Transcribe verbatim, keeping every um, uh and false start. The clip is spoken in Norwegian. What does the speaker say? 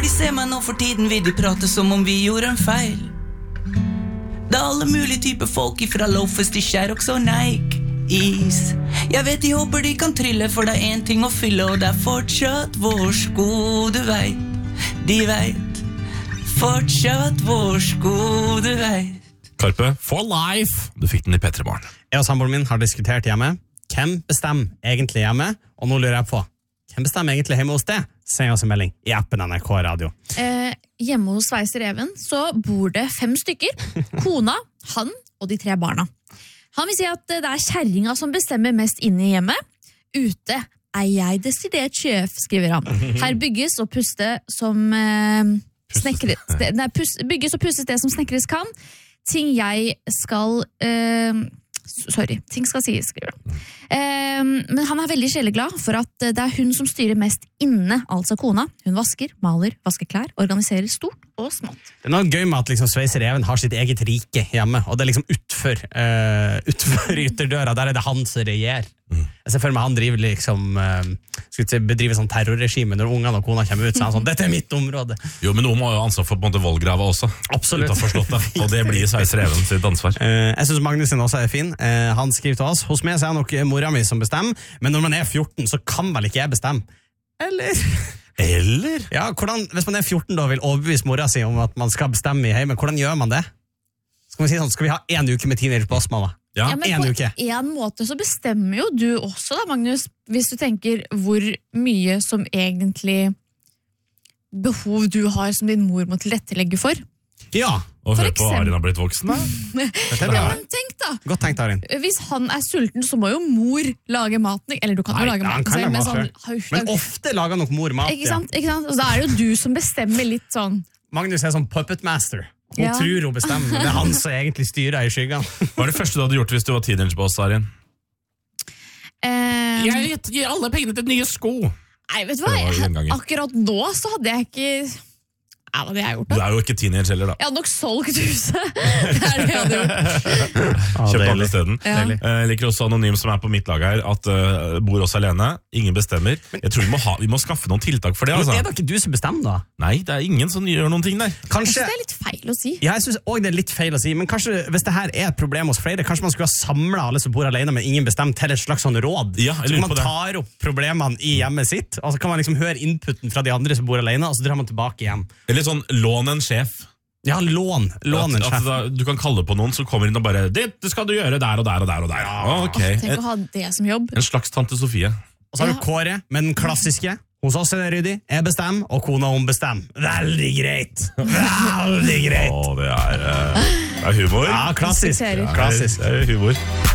Når de ser meg nå for tiden vil de prate som om vi gjorde en feil. Det er alle mulige typer folk ifra loafers til Sherrox og Nike Is. Jeg vet de håper de kan trille, for det er en ting å fylle, og det er fortsatt vår sko, du vet. De vet. Fortsatt vår sko, du vet. Karpe, for life. Du fikk den i P tre Morgen. Jeg og samboeren min har diskutert hjemme. Hvem bestemmer egentlig hjemme? Og nå lurer jeg på, hvem bestemmer egentlig hjemme hos deg? Send oss en melding i appen N R K Radio. Eh, hjemme hos Sveiser Even så bor det fem stykker. Kona, han og de tre barna. Han vil si at det er kjerringa som bestemmer mest inne i hjemmet. Ute er jeg desidert sjef, skriver han. Her bygges og puste som eh, snekres, det, nei, pus, bygges og pusses det som snekres kan. Ting jeg skal... Eh, Sorry, ting skal sies, skriver han. Eh, men han er veldig sjeleglad for at det er hun som styrer mest inne, altså kona. Hun vasker, maler, vasker klær, organiserer stort og smått. Det er noe gøy med at liksom Sveiser Even har sitt eget rike hjemme, og det er liksom utfor, uh, utfor ytterdøra, der er det han som regjer. Mm. Jeg ser for meg han driver liksom, uh, skulle bedrive sånn terrorregime når ungene og kona kommer ut, så han sånn, dette er mitt område. Jo, men noen må jo ansvar for på en måte vollgrava også. Absolutt. Utenfor slottet, og det blir Sveiser Even sitt ansvar. Uh, jeg synes Magnus sin også er fin. Uh, han skriver til oss, hos meg så er nok mora mi som bestemmer, men når man er fjorten så kan vel ikke jeg bestemme. Eller... Eller? Ja, hvordan, hvis man er fjorten da vil overbevise mora si om at man skal bestemme i heimen, hvordan gjør man det? Skal vi si sånn, skal vi ha en uke med teenager på oss, mamma? Ja, ja, men en på uke. en måte så bestemmer jo du også da, Magnus, hvis du tenker hvor mye som egentlig behov du har som din mor må tilrettelegge for. Ja. Og For hør på eksempel- Arin har blitt voksen, da. Dette er Ja, bra. men tenk da, Godt tenkt, Arin. hvis han er sulten så må jo mor lage maten, eller du kan Nei, jo lage ja, han maten kan selv, lage men mat sånn, selv. Men ofte lager nok mor mat, ikke sant, ikke sant? Og da er det jo du som bestemmer litt sånn. ja. Magnus er sånn puppet master. Hun Ja. tror hun bestemmer, men det er han som egentlig styrer i skyggene. Hva er det første du hadde gjort hvis du var teenagerboss, Arin? Eh, Jeg gir alle pengene til nye sko. nei, vet du hva? Det var jo den gangen. Akkurat nå så hadde jeg ikke... Ja, hva hadde jeg gjort Du da? er jo ikke teenager heller, da. Jeg hadde nok solgt huset. Det er det jeg hadde gjort. Kjøpt andre steden. Ja. Eh, Jeg liker også Anonym som er på mitt lag her, at uh, bor også alene. Ingen bestemmer. Jeg tror vi må, ha, vi må skaffe noen tiltak for det. Men Altså. er det ikke du som bestemmer da? Nei, det er ingen som gjør noen ting der. Jeg Kanskje... synes det er litt feil å si. Ja, jeg synes også det er litt feil å si, men kanskje hvis det her er et problem hos flere, kanskje man skulle ha samlet alle som bor alene, men ingen bestemt til et slags sånn råd. Ja, jeg så lurer man på det. tar opp problemene i hjemmet sitt, og så kan man liksom høre inputen fra de andre som bor alene, og så drar man tilbake igjen. Eller sånn, lån en sjef. Ja, lån. Lån en At, at sjef. da, du kan kalle på noen som kommer inn og bare det, det skal du gjøre der og der og der og der. Ok. Tenk En, å ha det som jobb. en slags tante Sofie. Og så har Ja. du Kåre, med den klassiske. Hos oss er det ryddig, jeg bestemmer, og kona om bestemmer. Veldig greit. Veldig greit. Å, det er, eh, det er humor. Ja, klassisk. Respekterer. Klassisk. Det er humor.